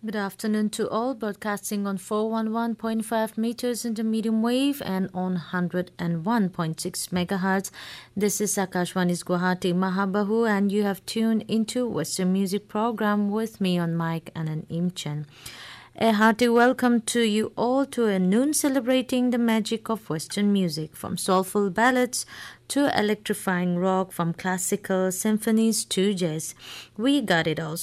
Good afternoon to all, broadcasting on 411.5 meters in the medium wave and on 101.6 megahertz. This is Akashwani's Guwahati Mahabahu, and you have tuned into Western Music Program with me on mic and an Imchen. A hearty welcome to you all to a noon celebrating the magic of Western music, from soulful ballads to electrifying rock, from classical symphonies to jazz. We got it all.